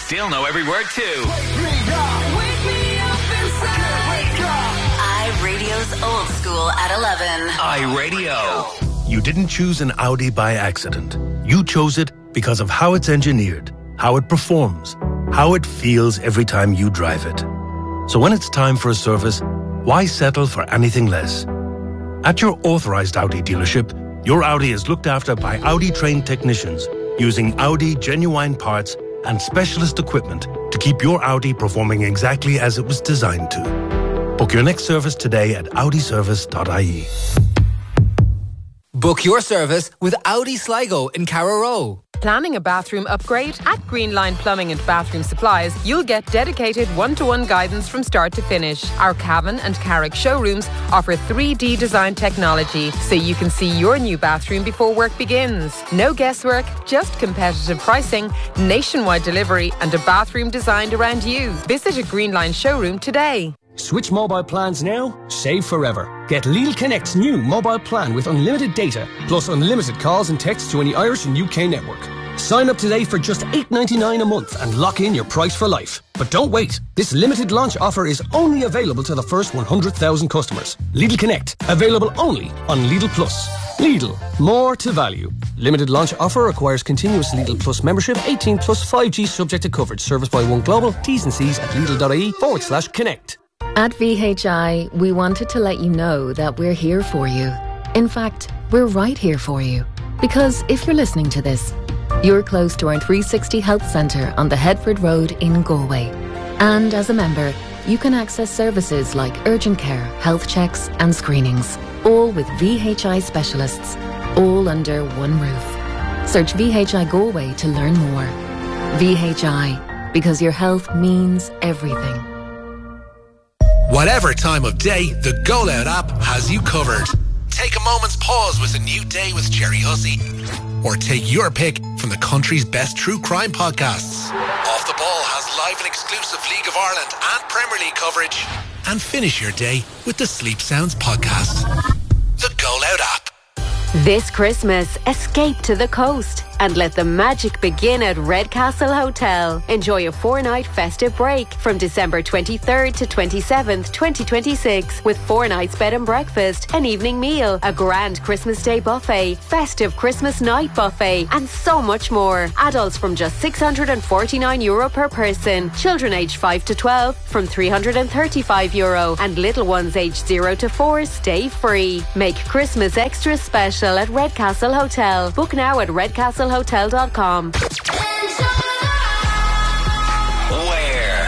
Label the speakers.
Speaker 1: still know every word too.
Speaker 2: iRadio's Old School at 11.
Speaker 1: iRadio.
Speaker 3: You didn't choose an Audi by accident. You chose it because of how it's engineered, how it performs, how it feels every time you drive it. So when it's time for a service, why settle for anything less? At your authorized Audi dealership, your Audi is looked after by Audi-trained technicians using Audi genuine parts and specialist equipment to keep your Audi performing exactly as it was designed to. Book your next service today at audiservice.ie.
Speaker 4: Book your service with Audi Sligo in Carrow.
Speaker 5: Planning a bathroom upgrade? At Greenline Plumbing and Bathroom Supplies, you'll get dedicated one-to-one guidance from start to finish. Our Cavan and Carrick showrooms offer 3D design technology, so you can see your new bathroom before work begins. No guesswork, just competitive pricing, nationwide delivery and a bathroom designed around you. Visit a Greenline showroom today.
Speaker 6: Switch mobile plans now, save forever. Get Lidl Connect's new mobile plan with unlimited data, plus unlimited calls and texts to any Irish and UK network. Sign up today for just $8.99 a month and lock in your price for life. But don't wait. This limited launch offer is only available to the first 100,000 customers. Lidl Connect, available only on Lidl Plus. Lidl, more to value. Limited launch offer requires continuous Lidl Plus membership, 18 plus 5G subject to coverage. Service by One Global. T's and C's at Lidl.ie/connect.
Speaker 7: At VHI, we wanted to let you know that we're here for you. In fact, we're right here for you. Because if you're listening to this, you're close to our 360 Health Centre on the Headford Road in Galway. And as a member, you can access services like urgent care, health checks and screenings, all with VHI specialists, all under one roof. Search VHI Galway to learn more. VHI, because your health means everything.
Speaker 8: Whatever time of day, the Go Loud app has you covered. Take a moment's pause with a new day with Jerry Hussey. Or take your pick from the country's best true crime podcasts. Off the Ball has live and exclusive League of Ireland and Premier League coverage. And finish your day with the Sleep Sounds podcast. The Go Loud app.
Speaker 9: This Christmas, escape to the coast and let the magic begin at Redcastle Hotel. Enjoy a 4-night festive break from December 23rd to 27th, 2026 with 4 nights bed and breakfast, an evening meal, a grand Christmas Day buffet, festive Christmas night buffet and so much more. Adults from just €649 per person. Children aged 5 to 12 from €335 and little ones aged 0 to 4 stay free. Make Christmas extra special at Redcastle Hotel. Book now at redcastlehotel.com.